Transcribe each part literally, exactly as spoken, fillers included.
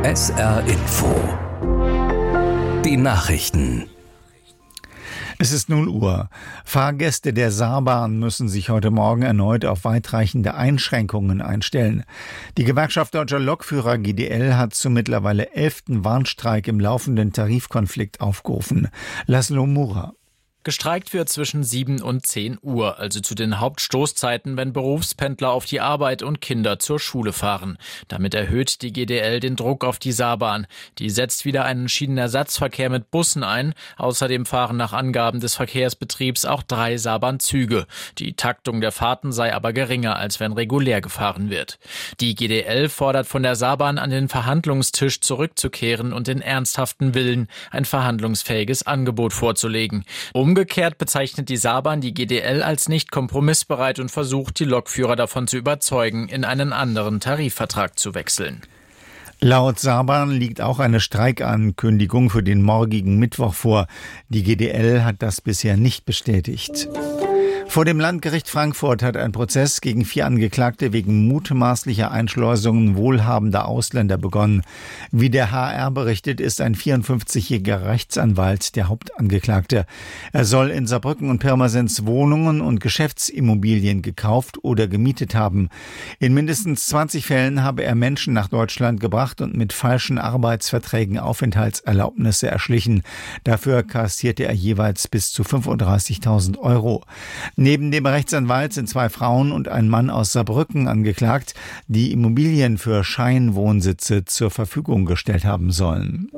S R Info. Die Nachrichten. Es ist null Uhr. Fahrgäste der Saarbahn müssen sich heute Morgen erneut auf weitreichende Einschränkungen einstellen. Die Gewerkschaft Deutscher Lokführer G D L hat zum mittlerweile elften Warnstreik im laufenden Tarifkonflikt aufgerufen. Laszlo Mura. Gestreikt wird zwischen sieben und zehn Uhr, also zu den Hauptstoßzeiten, wenn Berufspendler auf die Arbeit und Kinder zur Schule fahren. Damit erhöht die G D L den Druck auf die Saarbahn. Die setzt wieder einen Schienenersatzverkehr mit Bussen ein. Außerdem fahren nach Angaben des Verkehrsbetriebs auch drei Saarbahn-Züge. Die Taktung der Fahrten sei aber geringer, als wenn regulär gefahren wird. Die G D L fordert von der Saarbahn, an den Verhandlungstisch zurückzukehren und den ernsthaften Willen, ein verhandlungsfähiges Angebot vorzulegen. Um Umgekehrt bezeichnet die Saarbahn die G D L als nicht kompromissbereit und versucht, die Lokführer davon zu überzeugen, in einen anderen Tarifvertrag zu wechseln. Laut Saarbahn liegt auch eine Streikankündigung für den morgigen Mittwoch vor. Die G D L hat das bisher nicht bestätigt. Vor dem Landgericht Frankfurt hat ein Prozess gegen vier Angeklagte wegen mutmaßlicher Einschleusungen wohlhabender Ausländer begonnen. Wie der H R berichtet, ist ein vierundfünfzigjähriger Rechtsanwalt der Hauptangeklagte. Er soll in Saarbrücken und Pirmasens Wohnungen und Geschäftsimmobilien gekauft oder gemietet haben. In mindestens zwanzig Fällen habe er Menschen nach Deutschland gebracht und mit falschen Arbeitsverträgen Aufenthaltserlaubnisse erschlichen. Dafür kassierte er jeweils bis zu fünfunddreißigtausend Euro. Neben dem Rechtsanwalt sind zwei Frauen und ein Mann aus Saarbrücken angeklagt, die Immobilien für Scheinwohnsitze zur Verfügung gestellt haben sollen.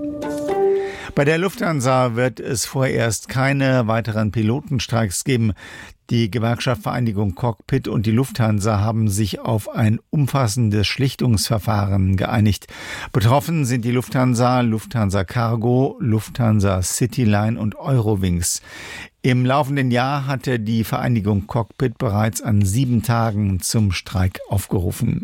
Bei der Lufthansa wird es vorerst keine weiteren Pilotenstreiks geben. Die Gewerkschaft Vereinigung Cockpit und die Lufthansa haben sich auf ein umfassendes Schlichtungsverfahren geeinigt. Betroffen sind die Lufthansa, Lufthansa Cargo, Lufthansa Cityline und Eurowings. Im laufenden Jahr hatte die Vereinigung Cockpit bereits an sieben Tagen zum Streik aufgerufen.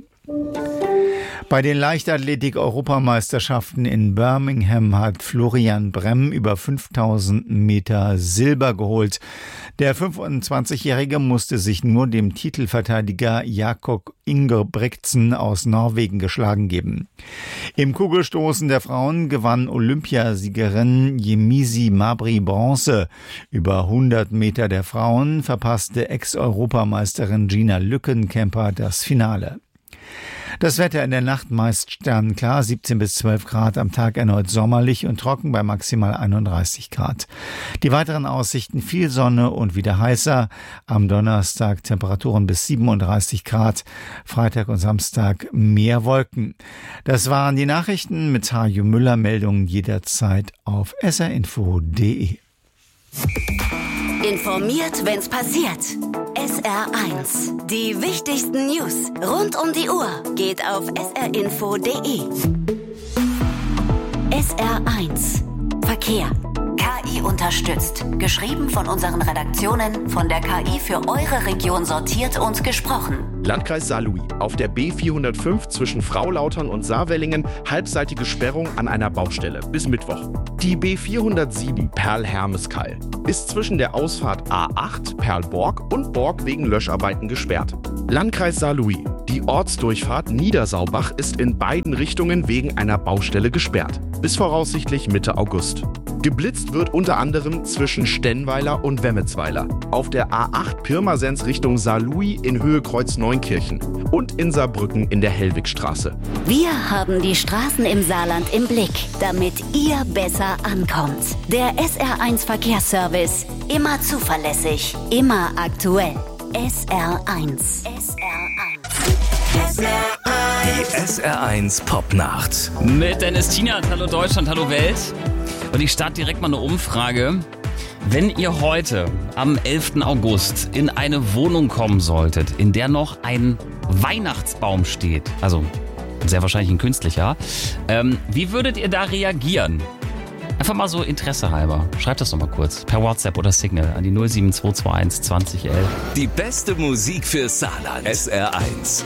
Bei den Leichtathletik-Europameisterschaften in Birmingham hat Florian Bremm über fünftausend Meter Silber geholt. Der fünfundzwanzigjährige musste sich nur dem Titelverteidiger Jakob Ingebrigtsen aus Norwegen geschlagen geben. Im Kugelstoßen der Frauen gewann Olympiasiegerin Yemisi Mabry Bronze. Über hundert Meter der Frauen verpasste Ex-Europameisterin Gina Lückenkämper das Finale. Das Wetter in der Nacht meist sternenklar, siebzehn bis zwölf Grad, am Tag erneut sommerlich und trocken bei maximal einunddreißig Grad. Die weiteren Aussichten: viel Sonne und wieder heißer. Am Donnerstag Temperaturen bis siebenunddreißig Grad. Freitag und Samstag mehr Wolken. Das waren die Nachrichten mit Hajo Müller. Meldungen jederzeit auf s r info punkt d e. Informiert, wenn's passiert. S R eins. Die wichtigsten News rund um die Uhr geht auf s r info punkt d e. S R eins. Verkehr. K I unterstützt. Geschrieben von unseren Redaktionen, von der K I für eure Region sortiert und gesprochen. Landkreis Saarlouis. Auf der B vierhundertfünf zwischen Fraulautern und Saarwellingen halbseitige Sperrung an einer Baustelle bis Mittwoch. Die B vierhundertsieben Perl-Hermeskeil ist zwischen der Ausfahrt A acht Perl-Borg und Borg wegen Löscharbeiten gesperrt. Landkreis Saarlouis. Die Ortsdurchfahrt Niedersaubach ist in beiden Richtungen wegen einer Baustelle gesperrt. Bis voraussichtlich Mitte August. Geblitzt wird unter anderem zwischen Stennweiler und Wemmetsweiler, auf der A acht Pirmasens Richtung Saarlouis in Höhe Kreuz Neunkirchen und in Saarbrücken in der Hellwigstraße. Wir haben die Straßen im Saarland im Blick, damit ihr besser ankommt. Der S R eins Verkehrsservice. Immer zuverlässig, immer aktuell. S R eins. S R eins. S R eins. Die S R eins Popnacht. Mit Dennis Tienert. Hallo Deutschland, hallo Welt. Und ich starte direkt mal eine Umfrage. Wenn ihr heute am elften August in eine Wohnung kommen solltet, in der noch ein Weihnachtsbaum steht, also sehr wahrscheinlich ein künstlicher, ähm, wie würdet ihr da reagieren? Einfach mal so Interesse halber. Schreibt das doch mal kurz per WhatsApp oder Signal an die null sieben zwei zwei eins zwanzig elf. Die beste Musik für Saarland. S R eins.